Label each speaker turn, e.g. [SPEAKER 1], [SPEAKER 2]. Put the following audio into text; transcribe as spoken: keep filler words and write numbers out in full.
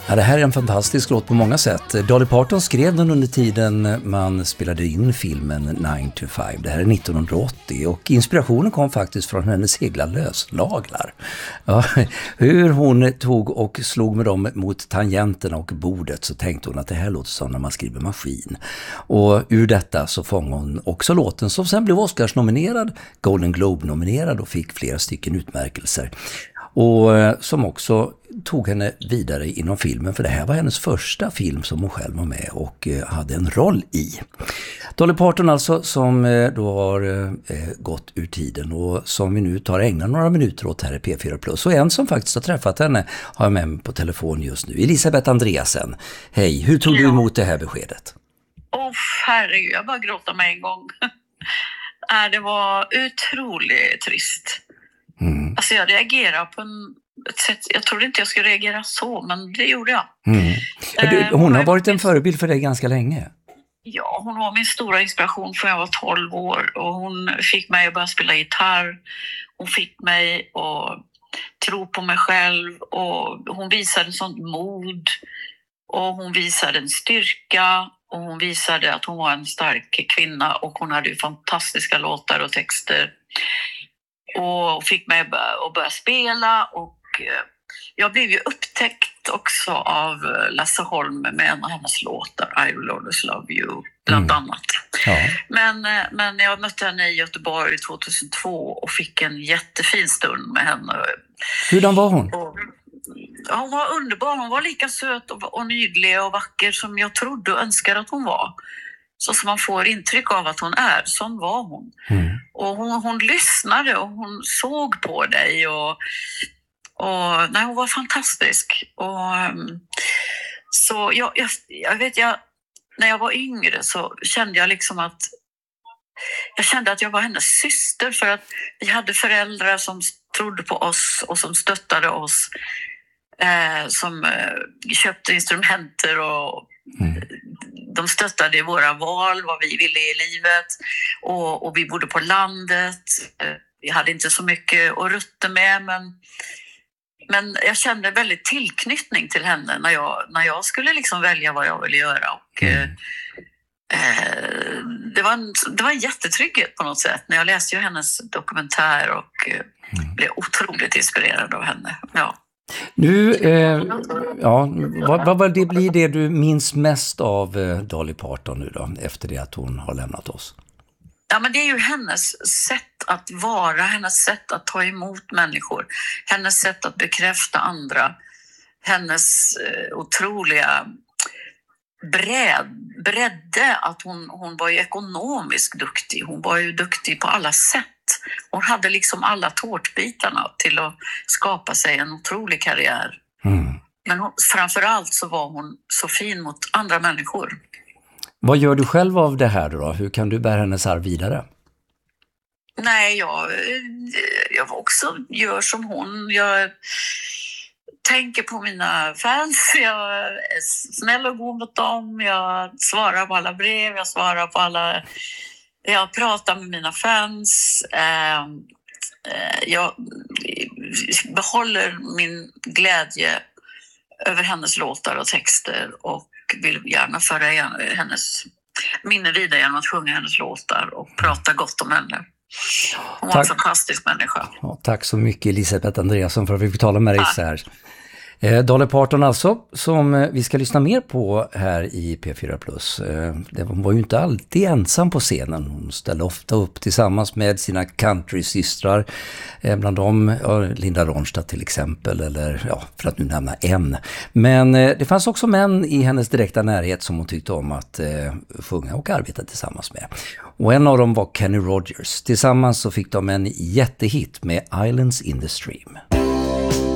[SPEAKER 1] Ja, det här är en fantastisk låt på många sätt. Dolly Parton skrev den under tiden man spelade in filmen nine to five. Det här är nittonhundraåttio och inspirationen kom faktiskt från hennes egna löslaglar. Ja, hur hon tog och slog med dem mot tangenterna och bordet så tänkte hon att det här låter som när man skriver maskin. Och ur detta så fångade hon också låten som sen blev Oscars-nominerad, Golden Globe-nominerad och fick flera stycken utmärkelser. Och som också tog henne vidare inom filmen, för det här var hennes första film som hon själv var med och hade en roll i. Dolly Parton alltså, som då har gått ur tiden och som vi nu tar ägna några minuter åt här i P fyra Plus. Och en som faktiskt har träffat henne har jag med mig på telefon just nu, Elisabeth Andreasen. Hej, hur tog du emot det här beskedet?
[SPEAKER 2] Åh oh, herregud, jag bara gråta med en gång. Det var otroligt trist. Mm. Alltså jag reagerar på en, ett sätt, jag trodde inte jag skulle reagera så, men det gjorde jag.
[SPEAKER 1] Mm. Du, hon har varit en förebild för dig ganska länge.
[SPEAKER 2] Ja, hon var min stora inspiration från jag var tolv år och hon fick mig att börja spela gitarr. Hon fick mig att tro på mig själv och hon visade sånt mod och hon visade en styrka och hon visade att hon var en stark kvinna och hon hade ju fantastiska låtar och texter. Och fick mig att börja spela och jag blev ju upptäckt också av Lasse Holm med en av hennes låtar, I Will Always Love You, bland mm. annat. Ja. Men, men jag mötte henne i Göteborg tjugohundratvå och fick en jättefin stund med henne.
[SPEAKER 1] Hurdan var hon?
[SPEAKER 2] Och, ja, hon var underbar, hon var lika söt och, och nydlig och vacker som jag trodde och önskade att hon var. Så som man får intryck av att hon är, sån var hon. Mm. Och hon, hon lyssnade och hon såg på dig. Och, och nej, hon var fantastisk. Och, så jag, jag, jag vet, jag, när jag var yngre så kände jag liksom att jag kände att jag var hennes syster. För att vi hade föräldrar som trodde på oss och som stöttade oss. Eh, som eh, köpte instrumenter och mm. de stöttade våra val, vad vi ville i livet och, och vi bodde på landet. Vi hade inte så mycket att rutta med men, men jag kände väldigt tillknytning till henne när jag, när jag skulle liksom välja vad jag ville göra. Och, mm. eh, det, var en, det var en jättetrygghet på något sätt när jag läste ju hennes dokumentär och eh, mm. blev otroligt inspirerad av henne. Ja.
[SPEAKER 1] Nu, eh, ja, vad, vad det blir det du minns mest av eh, Dolly Parton nu då, efter det att hon har lämnat oss?
[SPEAKER 2] Ja, men det är ju hennes sätt att vara, hennes sätt att ta emot människor, hennes sätt att bekräfta andra, hennes eh, otroliga bredd, bredde, att hon, hon var ju ekonomiskt duktig, hon var ju duktig på alla sätt. Hon hade liksom alla tårtbitarna till att skapa sig en otrolig karriär. Mm. Men hon, framförallt så var hon så fin mot andra människor.
[SPEAKER 1] Vad gör du själv av det här då? Hur kan du bära hennes arv vidare?
[SPEAKER 2] Nej, jag, jag också gör som hon. Jag tänker på mina fans. Jag är snäll och god mot dem. Jag svarar på alla brev. Jag svarar på alla... Jag pratar med mina fans. Jag behåller min glädje över hennes låtar och texter och vill gärna föra hennes minne vidare genom att sjunga hennes låtar och prata gott om henne. Hon var en fantastisk människa.
[SPEAKER 1] Ja, tack så mycket Elisabeth Andreasen för att vi fick tala med dig så här. Eh, Dolly Parton alltså, som vi ska lyssna mer på här i P fyra Plus. Eh, hon var ju inte alltid ensam på scenen. Hon ställde ofta upp tillsammans med sina countrysystrar. Eh, bland dem ja, Linda Ronstadt till exempel, eller ja, för att nu nämna en. Men eh, det fanns också män i hennes direkta närhet som hon tyckte om att eh, sjunga och arbeta tillsammans med. Och en av dem var Kenny Rogers. Tillsammans så fick de en jättehit med Islands in the Stream.